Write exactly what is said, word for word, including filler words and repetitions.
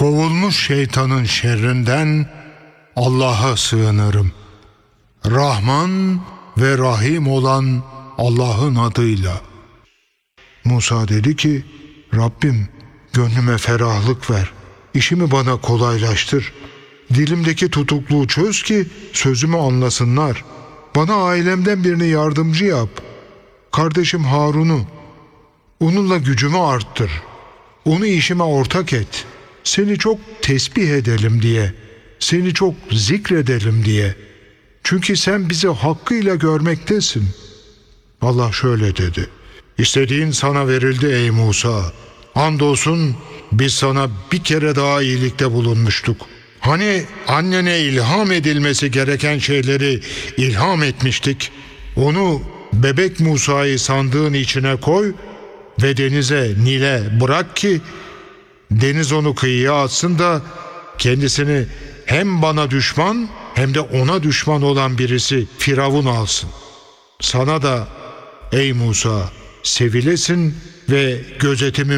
Kovulmuş şeytanın şerrinden Allah'a sığınırım. Rahman ve Rahim olan Allah'ın adıyla. Musa dedi ki, Rabbim gönlüme ferahlık ver, işimi bana kolaylaştır. Dilimdeki tutukluğu çöz ki sözümü anlasınlar. Bana ailemden birini yardımcı yap. Kardeşim Harun'u, onunla gücümü arttır. Onu işime ortak et. Seni çok tesbih edelim diye, seni çok zikredelim diye. Çünkü sen bizi hakkıyla görmektesin. Allah şöyle dedi. İstediğin sana verildi ey Musa. Andolsun biz sana bir kere daha iyilikte bulunmuştuk. Hani annene ilham edilmesi gereken şeyleri ilham etmiştik. Onu bebek Musa'yı sandığın içine koy ve denize, Nil'e bırak ki deniz onu kıyıya atsın da kendisini hem bana düşman hem de ona düşman olan birisi Firavun alsın. Sana da ey Musa sevilesin ve gözetimim